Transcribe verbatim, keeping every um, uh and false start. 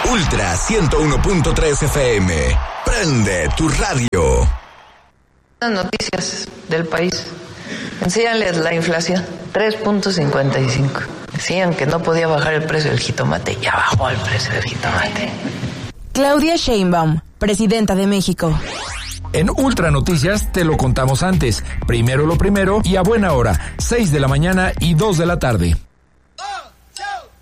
Ultra ciento uno punto tres F M. Prende tu radio. Las noticias del país. Enséñales la inflación. tres punto cincuenta y cinco. Decían que no podía bajar el precio del jitomate. Ya bajó el precio del jitomate. Claudia Sheinbaum, presidenta de México. En Ultra Noticias te lo contamos antes. Primero lo primero y a buena hora. seis de la mañana y dos de la tarde.